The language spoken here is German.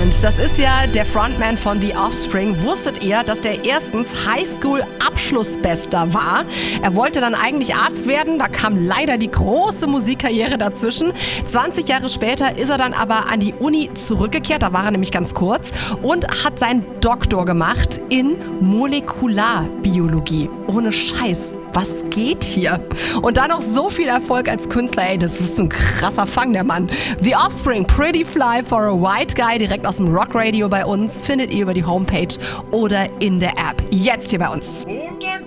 Weeknd, das ist ja der Frontman von The Offspring. Wusstet ihr, dass der erstens Highschool-Abschlussbester war? Er wollte dann eigentlich Arzt werden, da kam leider die große Musikkarriere dazwischen. 20 Jahre später ist er dann aber an die Uni zurückgekehrt, da war er nämlich ganz kurz, und hat seinen Doktor gemacht in Molekularbiologie. Ohne Scheiß. Was geht hier? Und dann noch so viel Erfolg als Künstler. Ey, das ist ein krasser Fang, der Mann. The Offspring, Pretty Fly for a White Guy, direkt aus dem Rockradio bei uns, findet ihr über die Homepage oder in der App. Jetzt hier bei uns. Montag